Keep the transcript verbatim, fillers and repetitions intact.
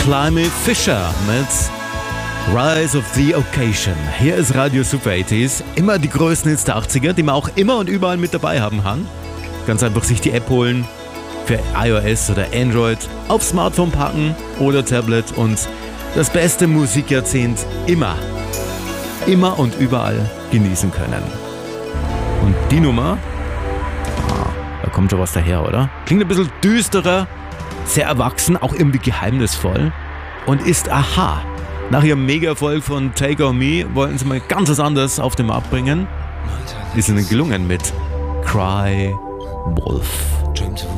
Climby Fisher mit Rise of the Occasion. Hier ist Radio Super achtziger. Immer die größten Hits der achtziger, die man auch immer und überall mit dabei haben kann. Ganz einfach sich die App holen, für iOS oder Android, aufs Smartphone packen oder Tablet und das beste Musikjahrzehnt immer, immer und überall genießen können. Und die Nummer, ah, da kommt schon was daher, oder? Klingt ein bisschen düsterer, sehr erwachsen, auch irgendwie geheimnisvoll und ist Aha. Nach ihrem Mega-Erfolg von Take On Me wollten sie mal ganz was anderes auf den Markt bringen. Ist ihnen gelungen mit Cry Wolf.